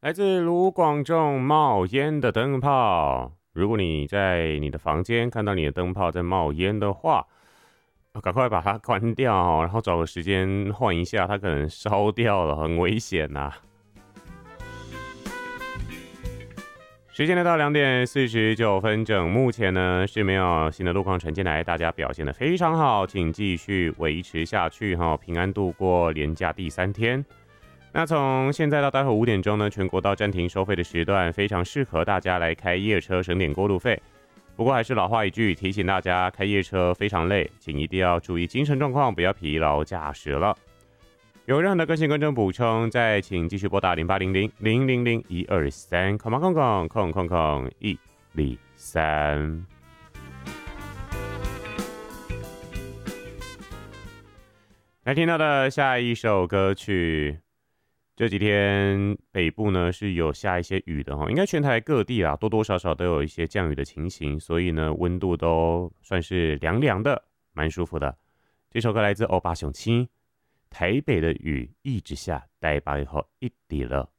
来自卢广仲冒烟的灯泡。如果你在你的房间看到你的灯泡在冒烟的话，赶快把它关掉哦，然后找个时间换一下，它可能烧掉了，很危险呐。时间来到2:49整，目前呢是没有新的路况呈现来，大家表现得非常好，请继续维持下去哈，平安度过连假第3天。那从现在到待会5点钟呢，全国到暂停收费的时段，非常适合大家来开夜车，省点过路费。不过还是老话一句，提醒大家开夜车非常累，请一定要注意精神状况，不要疲劳驾驶了。有任何的更新更正补充，再请继续拨打0800-000-123，空空空空空空123。来听到的下一首歌曲，这几天北部呢是有下一些雨的哈，应该全台各地啊多多少少都有一些降雨的情形，所以呢温度都算是凉凉的，蛮舒服的。这首歌来自欧巴熊七，台北的雨一直下，台北以后一滴了。